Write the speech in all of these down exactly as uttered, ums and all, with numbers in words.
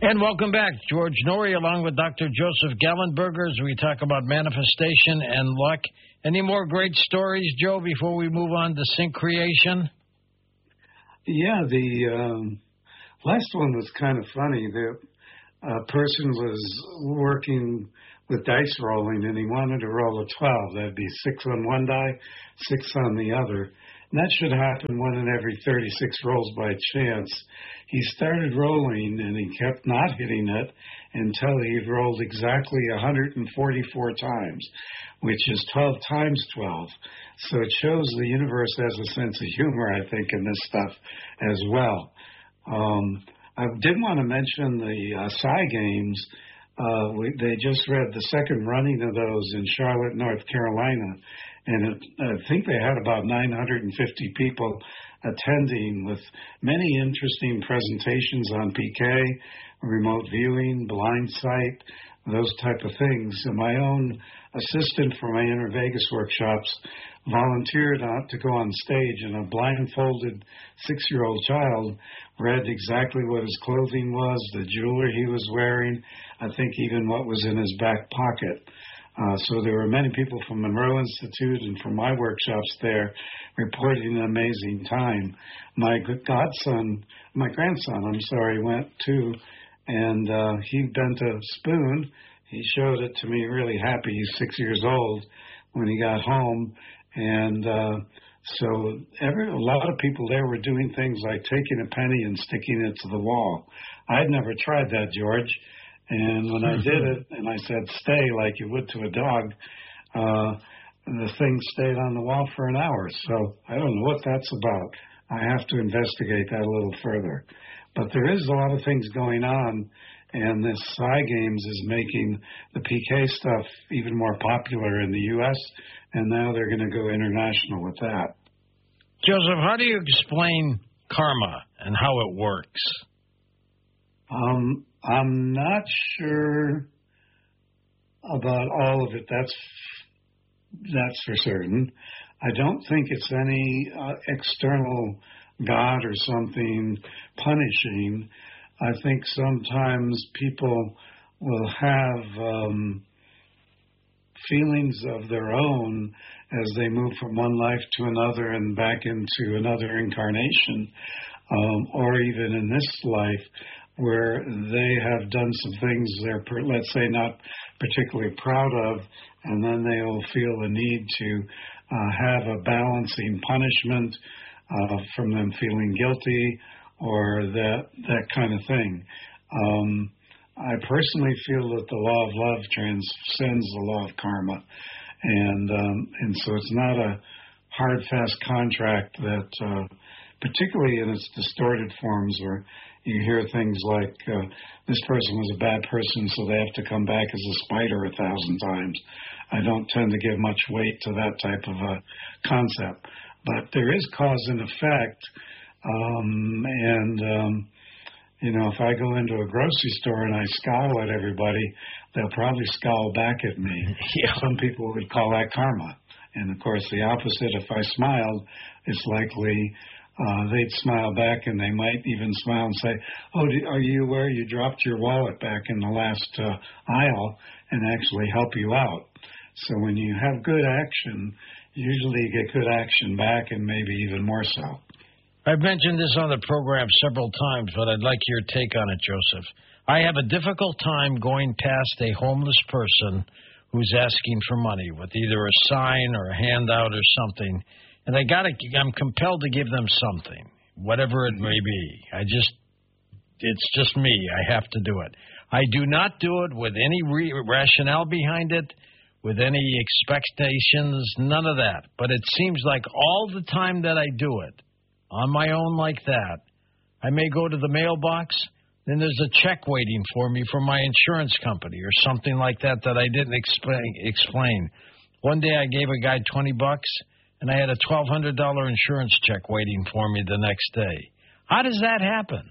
And welcome back. George Noory along with Doctor Joseph Gallenberger as we talk about manifestation and luck. Any more great stories, Joe, before we move on to sync creation? Yeah, the um, last one was kind of funny. The uh, person was working with dice rolling, and he wanted to roll a twelve. That'd be six on one die, six on the other. And that should happen one in every thirty-six rolls by chance. He started rolling, and he kept not hitting it until he had rolled exactly one hundred forty-four times, which is twelve times twelve. So it shows the universe has a sense of humor, I think, in this stuff as well. Um, I did want to mention the uh, Psy Games. Uh, we, they just read the second running of those in Charlotte, North Carolina, and it, I think they had about nine hundred fifty people attending with many interesting presentations on P K, remote viewing, blind sight, those type of things. And my own assistant for my Inner Vegas workshops volunteered out to go on stage, and a blindfolded six-year-old child read exactly what his clothing was, the jewelry he was wearing, I think even what was in his back pocket. Uh, so there were many people from Monroe Institute and from my workshops there reporting an amazing time. My godson, my grandson, I'm sorry, went too, and uh, he bent a spoon. He showed it to me really happy. He's six years old when he got home. And uh, so every, a lot of people there were doing things like taking a penny and sticking it to the wall. I'd never tried that, George. And when I did it, and I said, stay like you would to a dog, uh, the thing stayed on the wall for an hour. So I don't know what that's about. I have to investigate that a little further. But there is a lot of things going on, and this Psy Games is making the P K stuff even more popular in the U S, and now they're going to go international with that. Joseph, how do you explain karma and how it works? Um, I'm not sure about all of it. That's that's for certain. I don't think it's any uh, external God or something punishing. I think sometimes people will have um, feelings of their own as they move from one life to another and back into another incarnation, um, or even in this life, where they have done some things they're, let's say, not particularly proud of, and then they will feel the need to uh, have a balancing punishment uh, from them feeling guilty or that that kind of thing. Um, I personally feel that the law of love transcends the law of karma, and um, and so it's not a hard, fast contract that, uh, particularly in its distorted forms, where you hear things like, uh, this person was a bad person, so they have to come back as a spider a thousand times. I don't tend to give much weight to that type of a concept. But there is cause and effect, um, and, um, you know, if I go into a grocery store and I scowl at everybody, they'll probably scowl back at me. Yeah. Some people would call that karma. And, of course, the opposite, if I smiled, it's likely Uh, they'd smile back, and they might even smile and say, oh, do, are you aware you dropped your wallet back in the last uh, aisle, and actually help you out? So when you have good action, usually you get good action back, and maybe even more so. I've mentioned this on the program several times, but I'd like your take on it, Joseph. I have a difficult time going past a homeless person who's asking for money with either a sign or a handout or something. And I gotta, I'm compelled to give them something, whatever it may be. I just, it's just me. I have to do it. I do not do it with any re- rationale behind it, with any expectations, none of that. But it seems like all the time that I do it, on my own like that, I may go to the mailbox, then there's a check waiting for me from my insurance company or something like that that I didn't explain. explain. One day I gave a guy twenty bucks. And I had a twelve hundred dollars insurance check waiting for me the next day. How does that happen?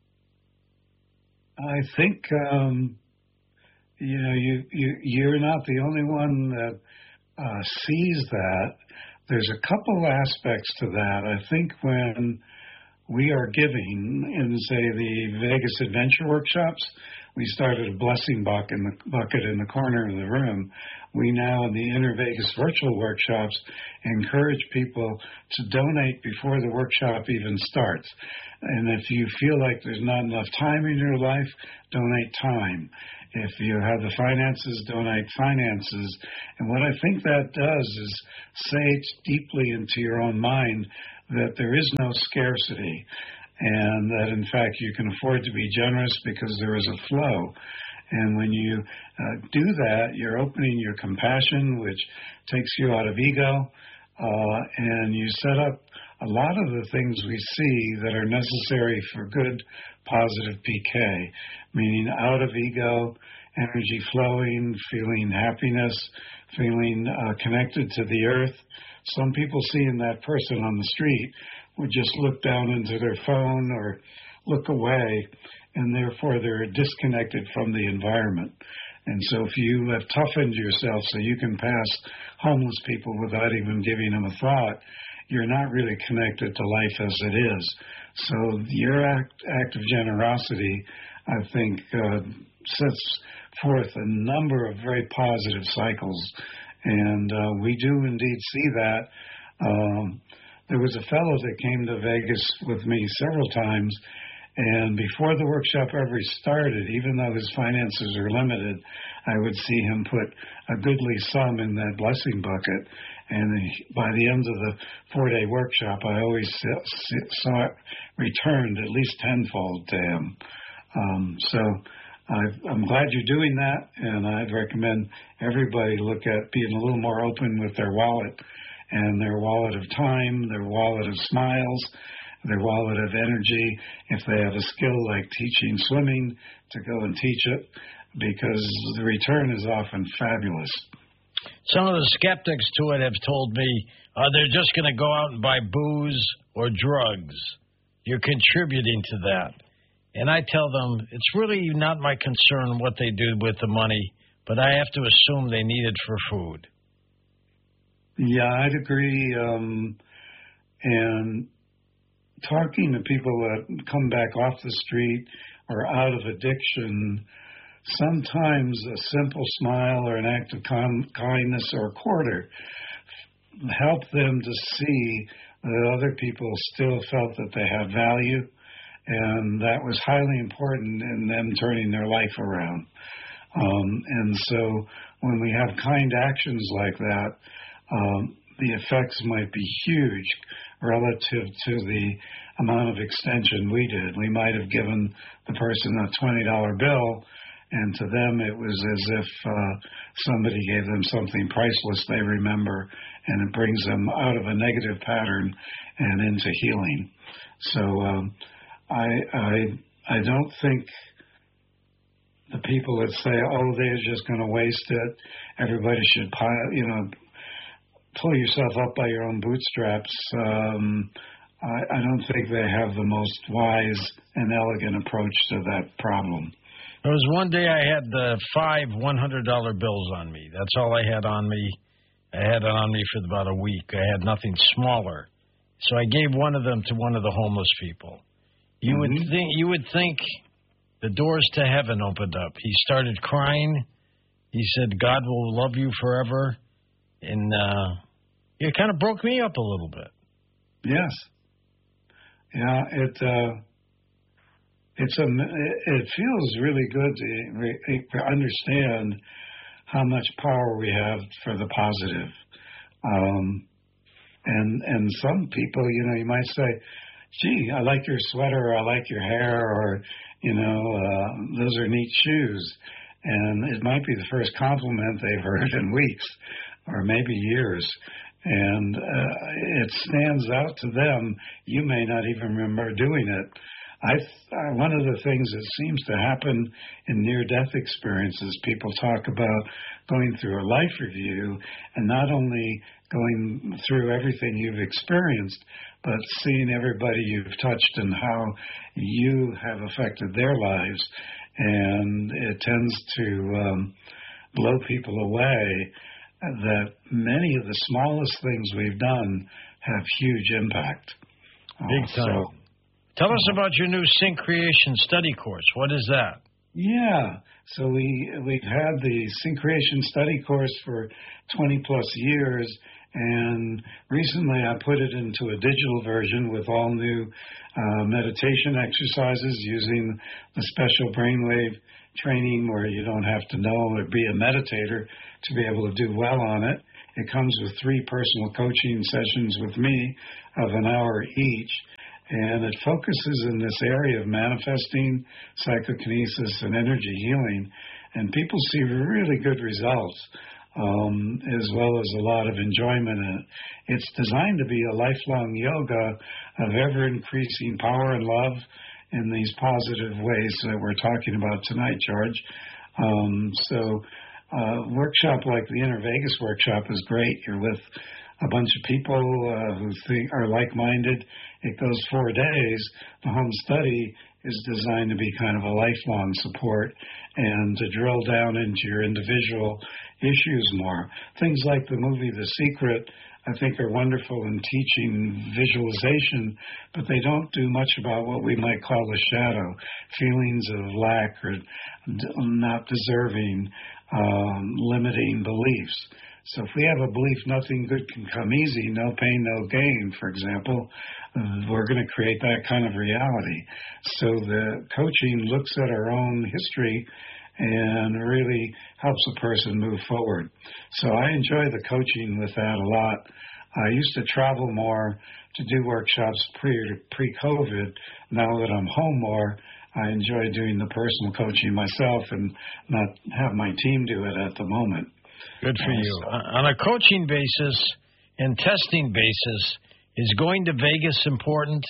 I think, um, you know, you, you, you're not the only one that uh, sees that. There's a couple aspects to that. I think when we are giving in, say, the Vegas Adventure Workshops. We started a blessing bucket in the bucket in the corner of the room. We now, in the Inner Vegas Virtual Workshops, encourage people to donate before the workshop even starts. And if you feel like there's not enough time in your life, donate time. If you have the finances, donate finances. And what I think that does is say deeply into your own mind that there is no scarcity, and that, in fact, you can afford to be generous because there is a flow. And when you uh, do that, you're opening your compassion, which takes you out of ego, uh, and you set up a lot of the things we see that are necessary for good, positive P K, meaning out of ego, energy flowing, feeling happiness, feeling uh, connected to the earth. Some people seeing that person on the street would just look down into their phone or look away, and therefore they're disconnected from the environment. And so if you have toughened yourself so you can pass homeless people without even giving them a thought, you're not really connected to life as it is. So your act, act of generosity, I think, uh, sets forth a number of very positive cycles. And uh, we do indeed see that. Um, there was a fellow that came to Vegas with me several times, and before the workshop ever started, even though his finances are limited, I would see him put a goodly sum in that blessing bucket. And he, by the end of the four-day workshop, I always saw it returned at least tenfold to him. Um, so I've, I'm glad you're doing that, and I'd recommend everybody look at being a little more open with their wallet, and their wallet of time, their wallet of smiles, their wallet of energy. If they have a skill like teaching swimming, to go and teach it, because the return is often fabulous. Some of the skeptics to it have told me uh, they're just going to go out and buy booze or drugs. You're contributing to that. And I tell them it's really not my concern what they do with the money, but I have to assume they need it for food. Yeah, I'd agree. Um, and talking to people that come back off the street or out of addiction, sometimes a simple smile or an act of com- kindness or a quarter help them to see that other people still felt that they have value, and that was highly important in them turning their life around. Um, and so when we have kind actions like that, um, the effects might be huge relative to the amount of extension we did. We might have given the person a twenty dollar bill, and to them it was as if uh, somebody gave them something priceless they remember, and it brings them out of a negative pattern and into healing. So um, I, I, I don't think the people that say, oh, they're just going to waste it, everybody should, pile, you know, pull yourself up by your own bootstraps, um, I, I don't think they have the most wise and elegant approach to that problem. There was one day I had the five one hundred dollar bills on me. That's all I had on me. I had it on me for about a week. I had nothing smaller. So I gave one of them to one of the homeless people. You mm-hmm. would think you would think the doors to heaven opened up. He started crying. He said, God will love you forever. And uh, it kind of broke me up a little bit. Yes. Yeah, it uh, it's a it feels really good to, to understand how much power we have for the positive. Um, and and some people, you know, you might say, gee, I like your sweater, or I like your hair, or, you know, uh, those are neat shoes. And it might be the first compliment they've heard in weeks or maybe years. And uh, it stands out to them. You may not even remember doing it. I, uh, one of the things that seems to happen in near-death experiences, people talk about going through a life review and not only going through everything you've experienced, but seeing everybody you've touched and how you have affected their lives. And it tends to um, blow people away that many of the smallest things we've done have huge impact. Big time. Uh, so, Tell us about your new Sync Creation study course. What is that? Yeah. So we, we've had the Sync Creation study course for twenty plus years, and recently I put it into a digital version with all new uh, meditation exercises using the special brainwave training where you don't have to know or be a meditator to be able to do well on it. It comes with three personal coaching sessions with me of an hour each, and it focuses in this area of manifesting, psychokinesis, and energy healing, and people see really good results, um, as well as a lot of enjoyment in it. It's designed to be a lifelong yoga of ever-increasing power and love in these positive ways that we're talking about tonight, George. Um, so uh, workshop like the Inner Vegas workshop is great. You're with a bunch of people uh, who think are like-minded. It goes four days. The home study is designed to be kind of a lifelong support and to drill down into your individual issues more. Things like the movie The Secret, I think, are wonderful in teaching visualization, but they don't do much about what we might call the shadow, feelings of lack or not deserving, um, limiting beliefs. So if we have a belief nothing good can come easy, no pain, no gain, for example, uh, we're going to create that kind of reality. So the coaching looks at our own history and really helps a person move forward. So I enjoy the coaching with that a lot. I used to travel more to do workshops pre, pre-COVID. Now that I'm home more, I enjoy doing the personal coaching myself and not have my team do it at the moment. Good for you. On a coaching basis and testing basis, is going to Vegas important?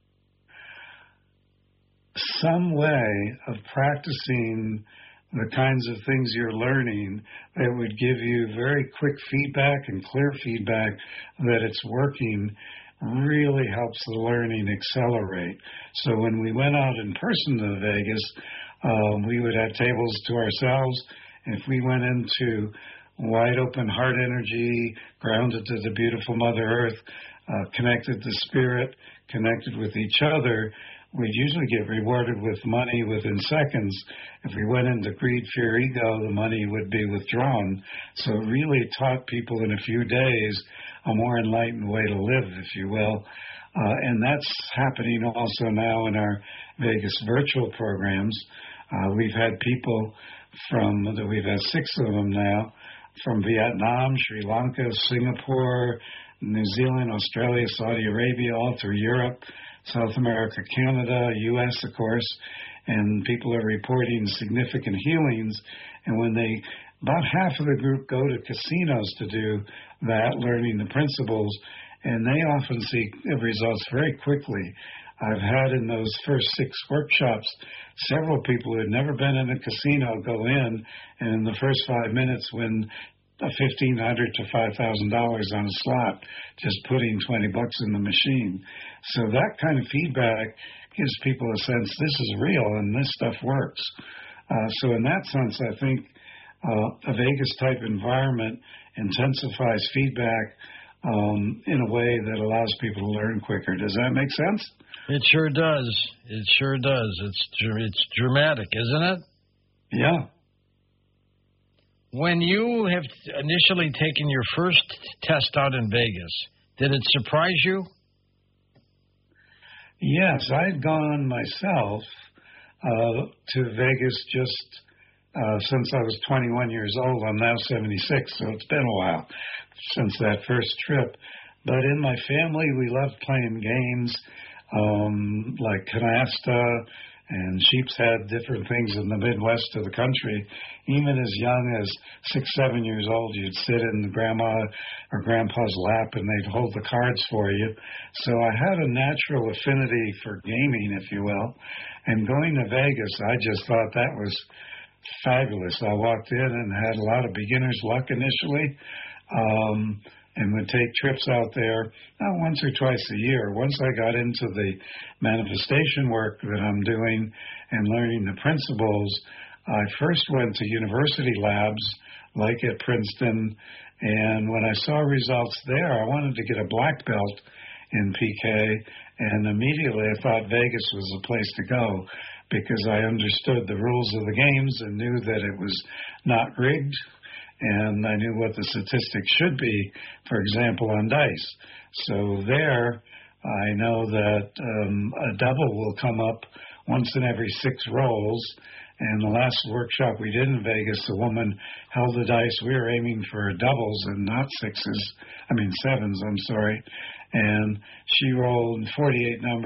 Some way of practicing the kinds of things you're learning that would give you very quick feedback and clear feedback that it's working really helps the learning accelerate. So when we went out in person to Vegas, um, we would have tables to ourselves. If we went into wide open heart energy, grounded to the beautiful Mother Earth, uh, connected to spirit, connected with each other, we'd usually get rewarded with money within seconds. If we went into greed, fear, ego, the money would be withdrawn. So it really taught people in a few days a more enlightened way to live, if you will. Uh, and that's happening also now in our Vegas virtual programs. Uh, we've had people from, we've had six of them now, from Vietnam, Sri Lanka, Singapore, New Zealand, Australia, Saudi Arabia, all through Europe, South America, Canada, U S, of course, and people are reporting significant healings. And when they, about half of the group go to casinos to do that, learning the principles, and they often see results very quickly. I've had in those first six workshops several people who had never been in a casino go in, and in the first five minutes win fifteen hundred to five thousand dollars on a slot, just putting twenty bucks in the machine. So that kind of feedback gives people a sense this is real and this stuff works. Uh, so in that sense, I think uh, a Vegas-type environment intensifies feedback um, in a way that allows people to learn quicker. Does that make sense? It sure does. It sure does. It's it's dramatic, isn't it? Yeah. When you have initially taken your first test out in Vegas, did it surprise you? Yes, I had gone myself uh, to Vegas just uh, since I was twenty-one years old. I'm now seventy-six, so it's been a while since that first trip. But in my family, we loved playing games um, like canasta and sheep's head, different things in the Midwest of the country. Even as young as six, seven years old, you'd sit in grandma or grandpa's lap and they'd hold the cards for you. So I had a natural affinity for gaming, if you will. And going to Vegas, I just thought that was fabulous. I walked in and had a lot of beginner's luck initially. Um, and would take trips out there not once or twice a year. Once I got into the manifestation work that I'm doing and learning the principles, I first went to university labs like at Princeton, and when I saw results there, I wanted to get a black belt in P K, And immediately I thought Vegas was the place to go because I understood the rules of the games and knew that it was not rigged, and I knew what the statistics should be, for example, on dice. So there, I know that um, a double will come up once in every six rolls. And the last workshop we did in Vegas, the woman held the dice. We were aiming for doubles and not sixes. I mean sevens, I'm sorry. And she rolled forty-eight numbers.